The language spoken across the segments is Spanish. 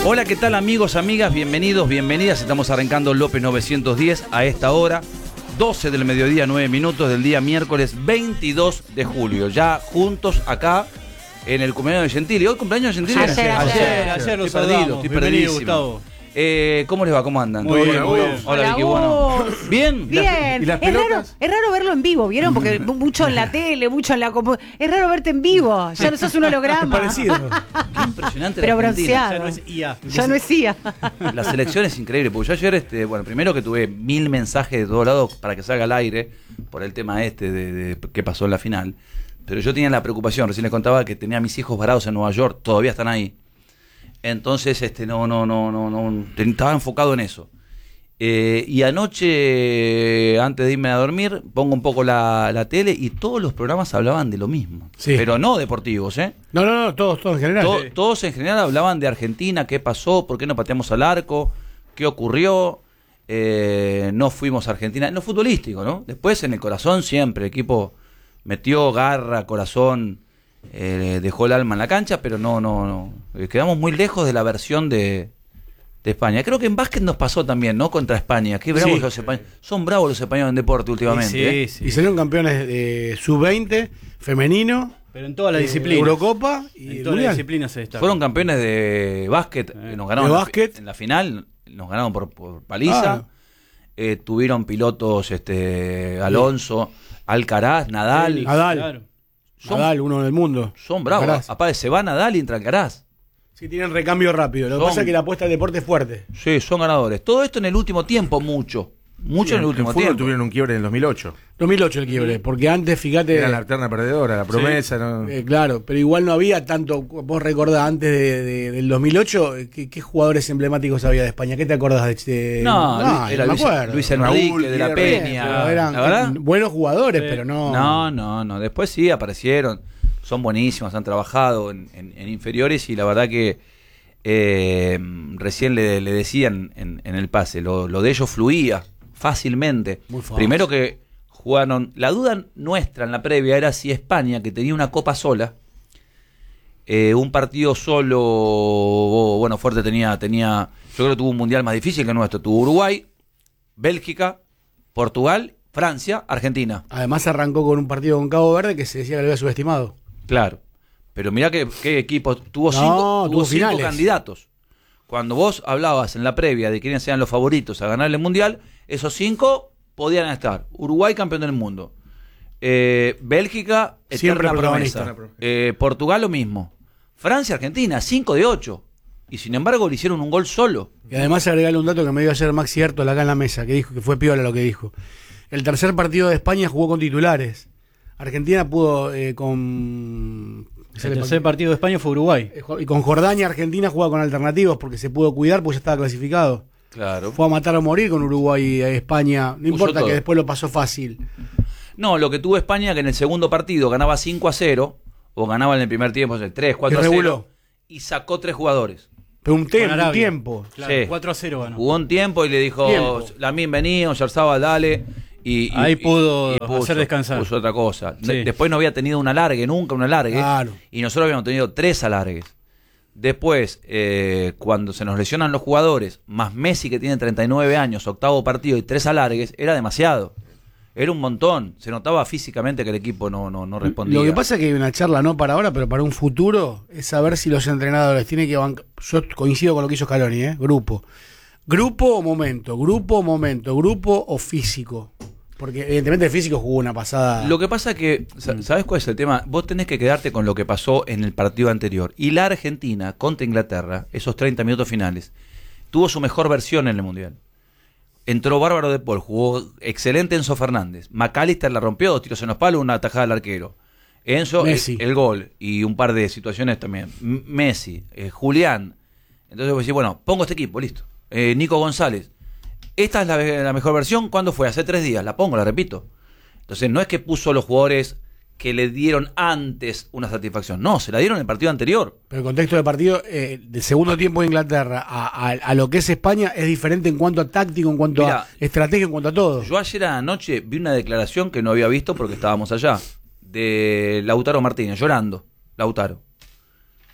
Hola, ¿qué tal amigos, amigas? Bienvenidos, bienvenidas. Estamos arrancando López 910 a esta hora, 12 del mediodía, 9 minutos del día miércoles 22 de julio. Ya juntos acá en el cumpleaños de Gentili. ¿Hoy cumpleaños de Gentili? Ayer lo estoy perdidísimo. ¿Cómo les va? ¿Cómo andan? Muy bien. Hola, Vicky, bueno. ¿Bien? Bien. ¿Y las es pelotas? raro verlo en vivo, ¿vieron? Porque mucho en la tele, mucho en la es raro verte en vivo. Ya no sos un holograma. Parecido. Qué impresionante. Pero la Argentina. bronceado. Ya no es IA. Ya no es IA. La selección es increíble, porque yo ayer, bueno, primero que tuve 1000 mensajes de todos lados para que salga al aire por el tema de qué pasó en la final, pero yo tenía la preocupación, recién les contaba que tenía a mis hijos varados en Nueva York, todavía están ahí, entonces estaba enfocado en eso. Y anoche, antes de irme a dormir, pongo un poco la tele y todos los programas hablaban de lo mismo, Sí. pero no deportivos, ¿eh? No, todos en general. Todos en general hablaban de Argentina, qué pasó, por qué no pateamos al arco, qué ocurrió, no fuimos a Argentina, en lo futbolístico, ¿no? Después en el corazón siempre, el equipo metió garra, corazón, dejó el alma en la cancha, pero no. Quedamos muy lejos de la versión de España. Creo que en básquet nos pasó también, ¿no? Contra España. Qué bravos los españoles. Son bravos los españoles en deporte últimamente. Sí. Y salieron campeones de sub-20, femenino, pero en todas las disciplinas. Eurocopa y en todas las disciplinas se destaca. Fueron campeones de básquet, nos ganaron de básquet. En la final, nos ganaron por paliza. Tuvieron pilotos Alonso, Alcaraz, Nadal. Nadal, uno del mundo. Son bravos. Alcaraz. Aparte, se va Nadal y entra Alcaraz. Sí, tienen recambio rápido. Lo que pasa es que la apuesta al deporte es fuerte. Sí, son ganadores. Todo esto en el último tiempo, mucho en el último tiempo. Tuvieron un quiebre en el 2008. 2008 el quiebre, porque antes, fíjate... Era la eterna perdedora, la promesa. Sí, ¿no? Claro, pero igual no había tanto... Vos recordás, antes del 2008, ¿qué jugadores emblemáticos había de España? ¿Qué te acordás de...? Era Luis Enrique, Raúl, de la Peña. Eran buenos jugadores, pero no... No. Después sí aparecieron. Son buenísimos, han trabajado en inferiores y la verdad que recién le decían en el pase, lo de ellos fluía fácilmente. Muy fácil. Primero que jugaron, la duda nuestra en la previa era si España, que tenía una copa sola, un partido solo, bueno, fuerte tenía, yo creo que tuvo un mundial más difícil que el nuestro, tuvo Uruguay, Bélgica, Portugal, Francia, Argentina. Además arrancó con un partido con Cabo Verde que se decía que lo había subestimado. Claro, pero mirá qué equipo, tuvo cinco finales. candidatos. Cuando vos hablabas en la previa de quiénes eran los favoritos a ganar el mundial, esos 5 podían estar. Uruguay campeón del mundo, Bélgica siempre eterna promesa, Portugal lo mismo, Francia, Argentina, 5 de 8. Y sin embargo le hicieron un gol solo. Y además agregarle un dato que me dio ayer Maxi Hertol acá en la mesa, que dijo que fue piola lo que dijo. El tercer partido de España jugó con titulares. Argentina pudo con... El tercer partido de España fue Uruguay. Y con Jordania, Argentina jugaba con alternativos porque se pudo cuidar porque ya estaba clasificado. Claro. Fue a matar o morir con Uruguay y España. No importa que después lo pasó fácil. No, lo que tuvo España que en el segundo partido ganaba 5-0 o ganaba en el primer tiempo 3-4-0 y sacó 3 jugadores. Pero un tiempo. Claro, sí. 4-0 ganó. Jugó un tiempo y le dijo, Lamine vení, Oyarzabal dale. Y ahí pudo hacer descansar. Puso otra cosa. Sí. Después no había tenido un alargue, nunca un alargue. Claro. Y nosotros habíamos tenido 3 alargues. Después, cuando se nos lesionan los jugadores, más Messi que tiene 39 años, octavo partido y 3 alargues, era demasiado. Era un montón. Se notaba físicamente que el equipo no respondía. Lo que pasa es que hay una charla, no para ahora, pero para un futuro, es saber si los entrenadores tienen que bancar. Yo coincido con lo que hizo Scaloni, grupo. Grupo o momento, grupo o físico. Porque evidentemente el físico jugó una pasada. Lo que pasa es que, ¿sabes cuál es el tema? Vos tenés que quedarte con lo que pasó en el partido anterior. Y la Argentina contra Inglaterra, esos 30 minutos finales, tuvo su mejor versión en el Mundial. Entró Bárbaro de Paul, jugó excelente Enzo Fernández. McAllister la rompió, 2 tiros en los palos, una atajada al arquero. Enzo, el gol y un par de situaciones también. Messi, Julián. Entonces vos decís, bueno, pongo este equipo, listo. Nico González. Esta es la mejor versión. ¿Cuándo fue? Hace 3 días. La pongo, la repito. Entonces no es que puso los jugadores que le dieron antes una satisfacción. No, se la dieron en el partido anterior. Pero el contexto del partido, del segundo tiempo de Inglaterra a lo que es España, es diferente en cuanto a táctico, en cuanto a estrategia, en cuanto a todo. Yo ayer anoche vi una declaración que no había visto porque estábamos allá, de Lautaro Martínez, llorando. Lautaro.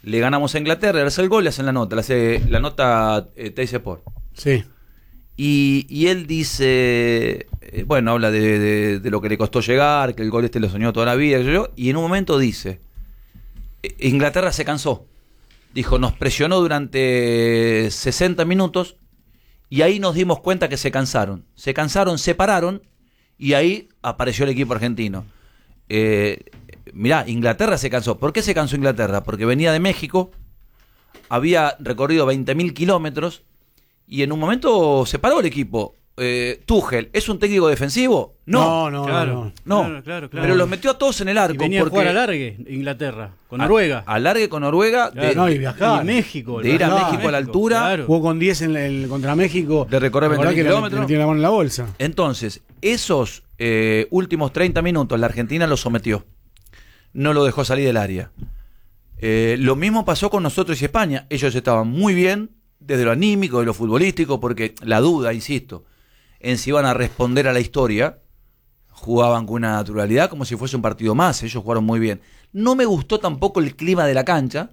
Le ganamos a Inglaterra, le hace el gol, le hacen la nota, le hace la nota Teis Sport. Sí. Y él dice, bueno, habla de lo que le costó llegar, que el gol lo soñó toda la vida, y en un momento dice, Inglaterra se cansó. Dijo, nos presionó durante 60 minutos y ahí nos dimos cuenta que se cansaron. Se cansaron, se pararon y ahí apareció el equipo argentino. Mirá, Inglaterra se cansó. ¿Por qué se cansó Inglaterra? Porque venía de México, había recorrido 20.000 kilómetros y en un momento se paró el equipo. Tuchel, ¿es un técnico defensivo? No. Claro. Pero los metió a todos en el arco. Y venía a jugar alargue Inglaterra, con Noruega. Alargue con Noruega. Claro, y viajar. Y México. De ir a México a la altura. Claro. Jugó con 10 contra México. De recorrer 20.000 kilómetros. Le tiene la mano en la bolsa. Entonces, esos últimos 30 minutos la Argentina lo sometió. No lo dejó salir del área. Lo mismo pasó con nosotros y España. Ellos estaban muy bien desde lo anímico, de lo futbolístico, porque la duda, insisto, en si iban a responder a la historia, jugaban con una naturalidad como si fuese un partido más. Ellos jugaron muy bien. No me gustó tampoco el clima de la cancha.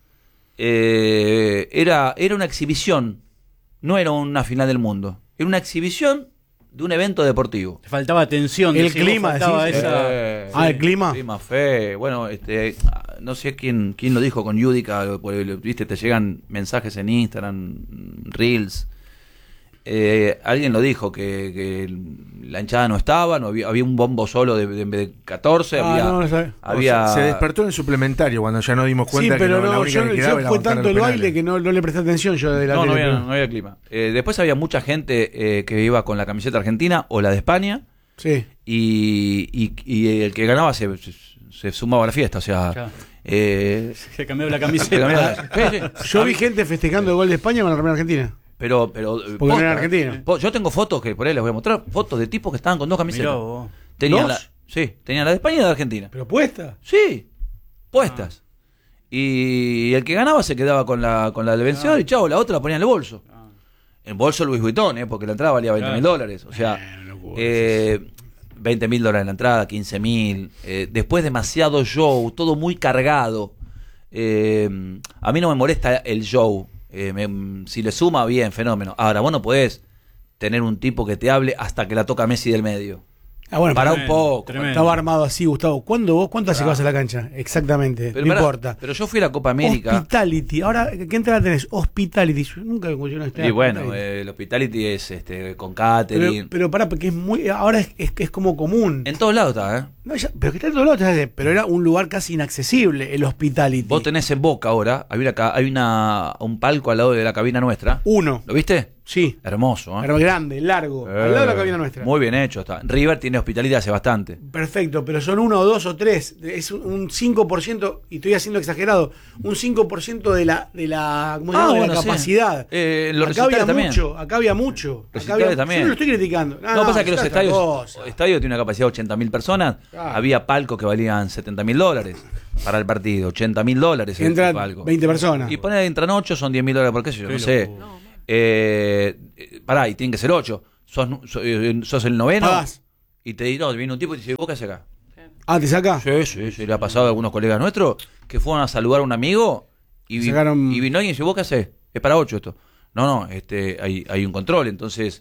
Era una exhibición, no era una final del mundo. Era una exhibición de un evento deportivo. Faltaba tensión. El clima, faltaba decís. esa... ¿El clima? Clima fe. Bueno, no sé quién lo dijo con Yudica, viste, te llegan mensajes en Instagram, Reels. Alguien lo dijo, que la hinchada no estaba, no había un bombo solo de 14, había... Se despertó en el suplementario cuando ya nos dimos cuenta pero que la única que quedaba era fue bancar tanto los el penales. baile que no le presté atención yo de la No tele. había clima. Después había mucha gente que iba con la camiseta argentina o la de España, Sí. y el que ganaba se sumaba a la fiesta, o sea... Claro. Se cambiaba la camiseta. Yo vi gente festejando el gol de España con la remera argentina. Pero porque no era argentino. Yo tengo fotos que por ahí les voy a mostrar, fotos de tipos que estaban con dos camisetas. Mirá vos. Tenían ¿Dos? tenían la de España y la de Argentina. ¿Pero puesta? Sí, puestas. Y el que ganaba se quedaba con la del vencedor y chao, la otra la ponía en el bolso. En bolso Louis Vuitton, porque la entrada valía $20,000. O sea, $20,000 la entrada, 15.000. Después demasiado show, todo muy cargado. A mí no me molesta el show. Si le suma, bien, fenómeno. Ahora, vos no podés tener un tipo que te hable hasta que la toca Messi del medio. Bueno, para un poco. Tremendo. Estaba armado así, Gustavo. ¿Cuánto hace que vas a la cancha? Exactamente, Pero no importa. Pero yo fui a la Copa América. Hospitality. Ahora, ¿qué entrada tenés? Hospitality. Yo nunca escuché una Y bueno, el hospitality es con catering. Pero pará, porque es muy. Ahora es como común. En todos lados está, ¿eh? No, pero que está en todos lados, pero era un lugar casi inaccesible, el hospitality. Vos tenés en Boca ahora, hay un palco al lado de la cabina nuestra. Uno. ¿Lo viste? Sí. Hermoso, ¿eh? Pero grande, largo. Al lado de la cabina nuestra. Muy bien hecho está. River tiene hospitality hace bastante. Perfecto, pero son 1 o 2 o 3. Es un 5%, y estoy haciendo exagerado, un 5% de la ¿cómo se llama? De la capacidad. Los acá había también. mucho, acá había mucho. También. Yo no lo estoy criticando. No, pasa que los estadios tienen una capacidad de 80.000 personas. Claro. Había palcos que valían $70.000 para el partido, $80.000. Entran palco. 20 personas. Y entran 8, son $10.000 por qué sé yo, no sé. Pará, y tienen que ser 8. Sos el noveno. Pagás. Y te dice, no, viene un tipo y te dice, ¿vos qué haces acá? Ah, ¿te saca? Sí, le ha pasado a algunos colegas nuestros que fueron a saludar a un amigo y vino alguien y dice, ¿vos qué haces? Es para 8 esto. No, hay un control, entonces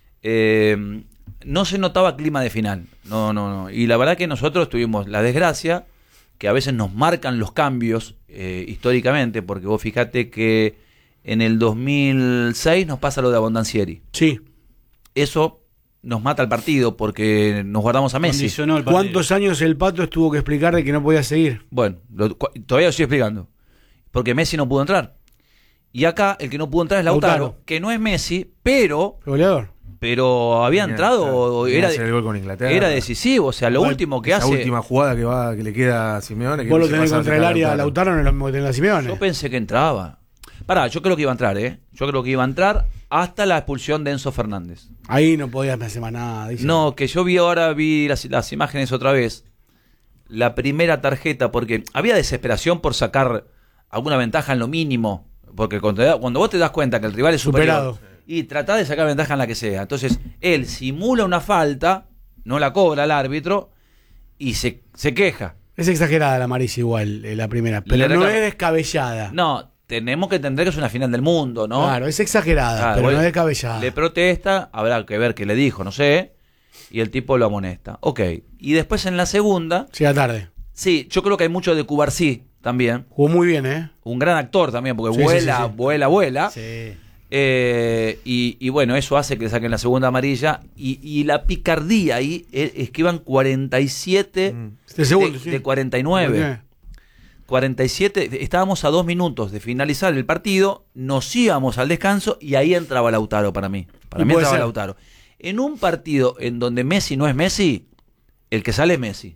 no se notaba clima de final. No. Y la verdad que nosotros tuvimos la desgracia que a veces nos marcan los cambios históricamente, porque vos fijate que en el 2006 nos pasa lo de Abondancieri. Sí. Eso nos mata el partido porque nos guardamos a Messi. ¿Cuántos años el Pato estuvo que explicar de que no podía seguir? Bueno, todavía lo estoy explicando. Porque Messi no pudo entrar. Y acá el que no pudo entrar es Lautaro. Que no es Messi, pero... Goleador. Pero había entrado, era el gol con Inglaterra. Era decisivo, o sea, lo último que hace... La última jugada que le queda a Simeone. Vos lo tenés contra el área, Lautaro no es lo mismo que tenés a Simeone. Yo pensé que entraba. Pará, yo creo que iba a entrar, Yo creo que iba a entrar hasta la expulsión de Enzo Fernández. Ahí no podías hacer más nada. Dice. No, que yo vi las imágenes otra vez. La primera tarjeta, porque había desesperación por sacar alguna ventaja en lo mínimo. Porque cuando vos te das cuenta que el rival es superior y tratás de sacar ventaja en la que sea. Entonces, él simula una falta, no la cobra el árbitro y se queja. Es exagerada la amarilla igual, la primera, pero no es descabellada. No, tenemos que entender que es una final del mundo, ¿no? Claro, es exagerada, Claro, pero bueno, no es descabellada. Le protesta, habrá que ver qué le dijo, no sé, y el tipo lo amonesta. Ok, y después en la segunda, Llega tarde. sí, yo creo que hay mucho de Cubarsí también, Jugó muy bien, ¿eh? un gran actor también, porque Sí, vuela, sí, sí. vuela. Sí. Y bueno, eso hace que le saquen la segunda amarilla. Y la picardía ahí es que iban 47 Este segundo, sí. de 49. 47, estábamos a 2 minutos de finalizar el partido, nos íbamos al descanso y ahí entraba Lautaro para mí. Para Y mí puede entraba ser. Lautaro. En un partido en donde Messi no es Messi, el que sale es Messi.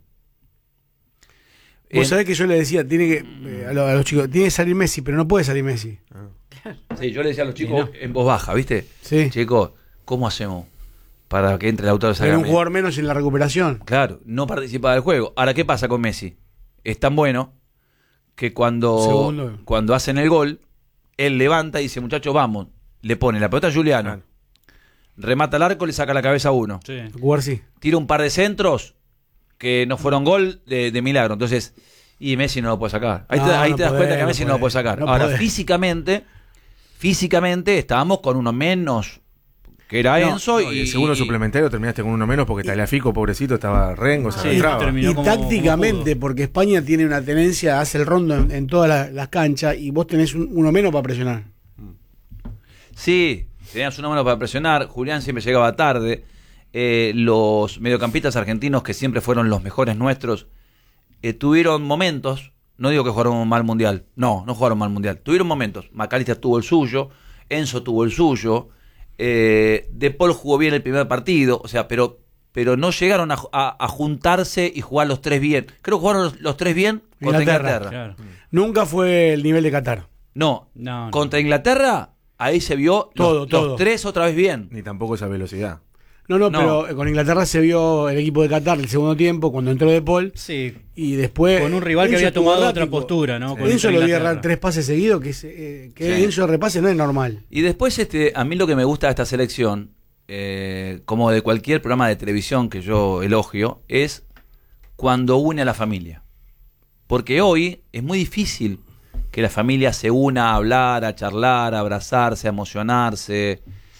Vos sabés que yo le decía, tiene que a los chicos, tiene que salir Messi, pero no puede salir Messi. Sí, yo le decía a los chicos en voz baja, ¿viste? Sí. Chicos, ¿cómo hacemos para que entre Lautaro y salga Era un Messi? jugador menos en la recuperación. Claro, no participa del juego. Ahora, ¿qué pasa con Messi? Es tan bueno que cuando hacen el gol, él levanta y dice, muchachos, vamos. Le pone la pelota a Juliano. Claro. Remata el arco, le saca la cabeza a uno. Sí. Jugar sí. Tira un par de centros que no fueron gol de milagro. Entonces, y Messi no lo puede sacar. Ahí No, te no das cuenta podés, que a Messi no lo puede sacar. no Ahora, podés. físicamente estábamos con uno menos, que era Enzo. No, y el segundo suplementario terminaste con uno menos porque Tagliafico, pobrecito, estaba rengo, se Sí, arrastraba. terminó Y como tácticamente, pudo. porque España tiene una tenencia, hace el rondo en todas las canchas y vos tenés uno menos para presionar. Sí, tenías una mano para presionar. Julián siempre llegaba tarde. Los mediocampistas argentinos, que siempre fueron los mejores nuestros, tuvieron momentos. No digo que jugaron mal mundial. No jugaron mal mundial. Tuvieron momentos. McAllister tuvo el suyo. Enzo tuvo el suyo. De Paul jugó bien el primer partido. O sea, pero no llegaron a juntarse y jugar los tres bien. Creo que jugaron los tres bien contra Inglaterra. Claro. Nunca fue el nivel de Qatar. No, No. contra Inglaterra, ahí se vio Todo. los tres otra vez bien. Ni tampoco esa velocidad. No, No. pero con Inglaterra se vio el equipo de Qatar el segundo tiempo cuando entró De Paul Sí. y después Con un rival que Enzo había estuvo tomado errático. otra postura, ¿no? Con Enzo lo vi Inglaterra. errar 3 pases seguidos, que Sí. Enzo repase no es normal. Y después, a mí lo que me gusta de esta selección, como de cualquier programa de televisión que yo elogio, es cuando une a la familia. Porque hoy es muy difícil que la familia se una a hablar, a charlar, a abrazarse, a emocionarse,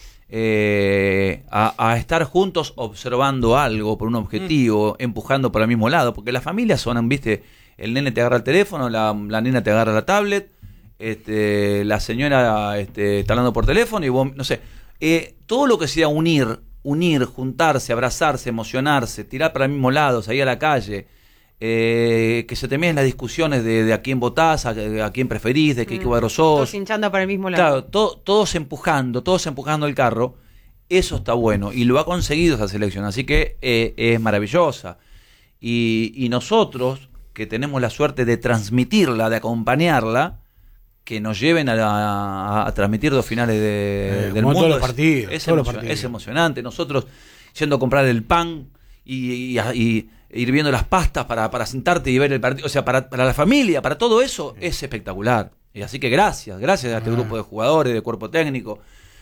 a estar juntos observando algo por un objetivo, empujando para el mismo lado. Porque las familias son, viste, el nene te agarra el teléfono, la nena te agarra la tablet, la señora está hablando por teléfono y vos, no sé, todo lo que sea unir, juntarse, abrazarse, emocionarse, tirar para el mismo lado, salir a la calle, que se terminen las discusiones de a quién votás, a quién preferís, de qué cuadro sos. Todos hinchando para el mismo lado. Claro, todos empujando el carro. Eso está bueno y lo ha conseguido esa selección, así que es maravillosa. Y nosotros, que tenemos la suerte de transmitirla, de acompañarla, que nos lleven a transmitir 2 finales del como mundo, todos los partidos, todos los partidos. es emocionante. Nosotros yendo a comprar el pan y ir viendo las pastas para sentarte y ver el partido, o sea, para la familia, para todo eso, es espectacular. Y así que gracias a este grupo de jugadores, de cuerpo técnico,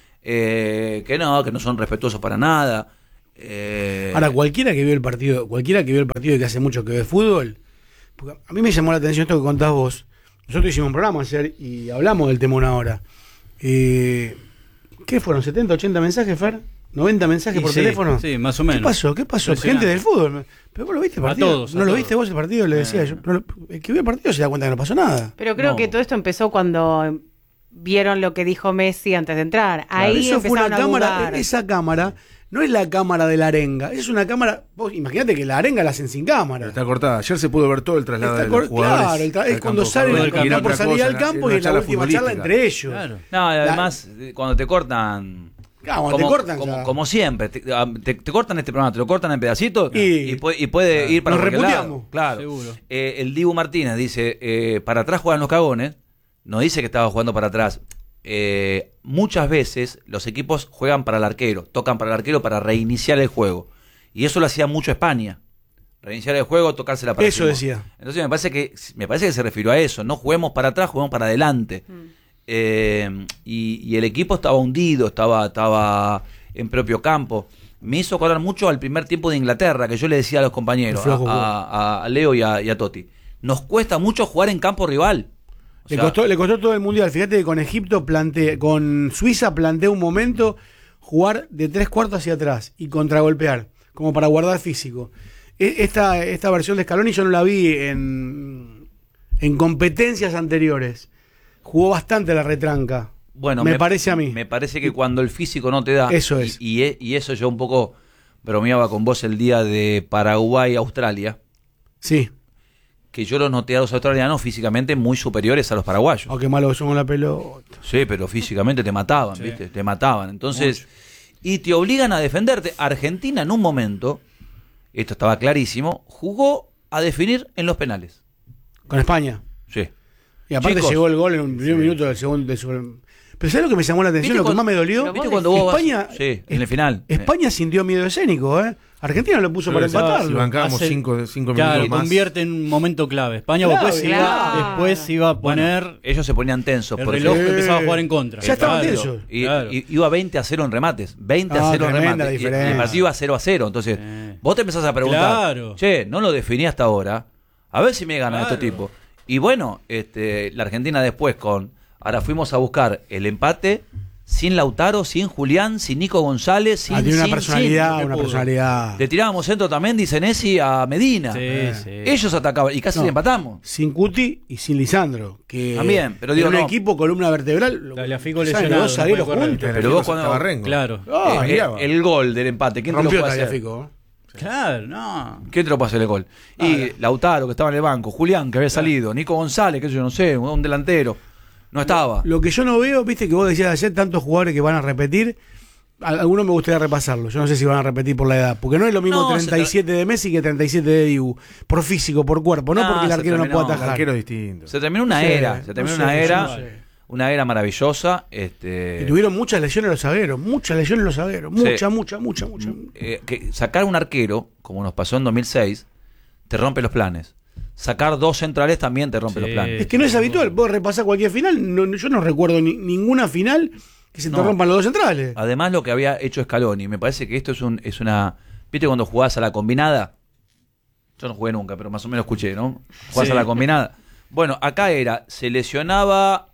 que no son respetuosos para nada. Ahora, cualquiera que vio el partido y que hace mucho que ve fútbol, porque a mí me llamó la atención esto que contás vos. Nosotros hicimos un programa ayer y hablamos del tema una hora. ¿Qué fueron? ¿70, 80 mensajes, Fer? ¿90 mensajes Y por sí, teléfono? sí, más o menos. ¿Qué pasó? Impresionante. Gente del fútbol. ¿Pero vos lo viste el A partido? todos, a ¿No lo todos. viste vos el partido? Le decía yo. El que vio el partido se da cuenta que no pasó nada. Pero creo No. que todo esto empezó cuando vieron lo que dijo Messi antes de entrar. Ahí Eso fue una empezaron a cámara. dudar. Esa cámara no es la cámara de la arenga. Es una cámara. Vos imaginate que la arenga la hacen sin cámara. Pero está cortada. Ayer se pudo ver todo el traslado de los jugadores. Claro, es al cuando campo. salen, Todo el campo. están por Otra salir cosa, al campo y una es la charla última charla futbolística. entre ellos. Claro. No, además, cuando te cortan... Claro, cuando te cortan ya. como siempre, te cortan este programa, te lo cortan en pedacitos Y- y puede ir para nos cualquier lado. reputeamos. Claro. Seguro. El Dibu Martínez dice, para atrás juegan los cagones, no dice que estaba jugando para atrás. Muchas veces los equipos juegan para el arquero, tocan para el arquero para reiniciar el juego. Y eso lo hacía mucho España. Reiniciar el juego, tocársela para Eso encima. decía. Entonces me parece que se refirió a eso. No juguemos para atrás, juguemos para adelante. Y el equipo estaba hundido, estaba en propio campo. me hizo acordar mucho al primer tiempo de Inglaterra, que yo le decía a los compañeros, El flojo a Leo y a Totti. Nos cuesta mucho jugar en campo rival. O Le sea, costó todo el mundial. Fíjate que con Egipto con Suiza planteé un momento jugar de 3/4 hacia atrás y contragolpear, como para guardar físico. Esta versión de Scaloni yo no la vi en competencias anteriores. Jugó bastante la retranca. Bueno, me parece a mí. Me parece que cuando el físico no te da. Eso es. Y eso yo un poco bromeaba con vos el día de Paraguay-Australia. Sí. Que yo los noté a los australianos físicamente muy superiores a los paraguayos. Oh, qué malo que son con la pelota. Sí, pero físicamente te mataban, Sí. ¿viste? Te mataban. Entonces, y te obligan a defenderte. Argentina en un momento, esto estaba clarísimo, jugó a definir en los penales. Con España. Sí. Y aparte Chicos, llegó el gol en un primer minuto del segundo. Pero ¿sabes lo que me llamó la atención? Lo que más me dolió. ¿Viste cuando vos vas- España, sí, en el final. España sintió miedo escénico, ¿eh? Argentina lo puso para Si empatarlo. bancábamos Hace- 5 minutos Claro, más. convierte en un momento clave. España Clave, después iba a poner Ellos se ponían tensos. el porque reloj que empezaba a jugar en contra. Ya estaban Claro. tensos. Y iba 20-0 en remates. 20-0 en tremenda la remates. Y diferencia. el partido iba 0-0. Entonces, vos te empezás a preguntar, Claro. che, no lo definí hasta ahora. A ver si me ganan Claro. estos tipos. Y bueno, la Argentina después ahora fuimos a buscar el empate sin Lautaro, sin Julián, sin Nico González, sin... Tiene una sin- personalidad, sin- una personalidad. Le tirábamos centro también, dice Nessi, a Medina. Sí, sí. Ellos atacaban y casi No. le empatamos. Sin Cuti y sin Lisandro. Que También, pero digo, en un no. equipo columna vertebral. Tagliafico ¿saben? lesionado, Dos zagueros no puede correr. juntos. Pero vos cuando- estaba Rengo. Claro. Ah, mirá. El gol del empate, ¿quién te lo Rompió puede hacer? Tagliafico. Claro, no. ¿Quién te lo puede hacer el gol? Y Lautaro, que estaba en el banco, Julián, que había salido, Nico González, que yo no sé, un delantero. No estaba. Lo que yo no veo, viste que vos decías ayer, tantos jugadores que van a repetir. Algunos me gustaría repasarlo. Yo no sé si van a repetir por la edad. Porque no es lo mismo No, 37 de Messi que 37 de Dibu. Por físico, por cuerpo. No No, porque el se arquero no terminó. puede El atajar. arquero distinto. Se terminó una Sí, era. Se terminó no una sé, era. yo no sé. Una era maravillosa. Que tuvieron muchas lesiones los zagueros. Muchas lesiones los zagueros. Sí. Muchas. Que sacar un arquero, como nos pasó en 2006, te rompe los planes. Sacar dos centrales también te rompe Sí. los planes. Es que no es habitual. Vos repasás cualquier final. Yo no recuerdo ninguna final que se te No. rompan los dos centrales. Además, lo que había hecho Scaloni, me parece que esto es una. ¿Viste cuando jugás a la combinada? Yo no jugué nunca, pero más o menos escuché, ¿no? Jugás Sí. a la combinada. Bueno, acá se lesionaba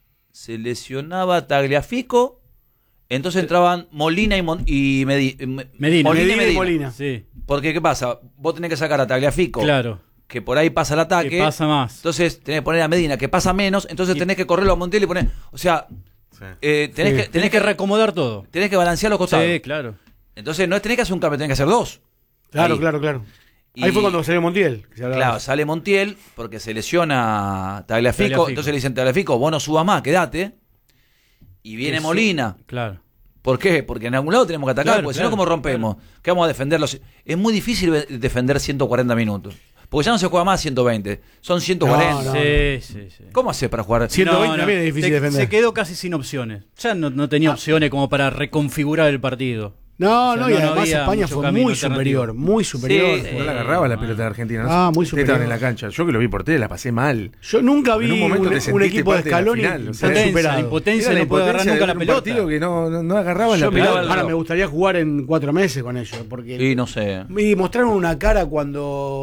Tagliafico, entonces entraban Molina y Medina. Medina y Molina. Sí, Porque, ¿qué pasa? Vos tenés que sacar a Tagliafico, claro. que por ahí pasa el ataque. Que pasa más. Entonces tenés que poner a Medina, que pasa menos, entonces tenés que correrlo a Montiel y poner. O sea, Sí. tenés que reacomodar todo. tenés que balancear los costados. Sí, claro. Entonces no tenés que hacer un cambio, tenés que hacer dos. Claro, Ahí. claro. Y- Ahí fue cuando salió Montiel. que se hablaba. Claro, sale Montiel porque se lesiona Tagliafico, Tagliafico. entonces le dicen Tagliafico, vos no subas más, quédate. Y viene Eso- Molina. Claro. ¿Por qué? Porque en algún lado tenemos que atacar, Claro, porque si claro, no, ¿cómo rompemos? ¿Qué vamos a defender? Es muy difícil defender 140 minutos. Porque ya no se juega más 120, son 140. No, no. Sí. ¿Cómo haces para jugar? 120 también es difícil defender. Se quedó casi sin opciones. Ya no tenía opciones como para reconfigurar el partido. No, O sea, y no además había España mucho fue camino muy alternativo. superior, muy superior. Sí, No la agarraba la pelota de Argentina. Ah, muy Ustedes superior. estaban en la cancha. Yo que lo vi por tele la pasé mal. Yo nunca vi En un momento te un sentiste equipo de parte de la Scaloni final, o sea, tan Impotencia, superado. impotencia, Era no puede agarrar impotencia nunca de la ver un pelota. partido que no agarraban Yo la miraba pelota. Ahora me gustaría jugar en 4 meses con ellos, porque Y no sé. y mostraron una cara cuando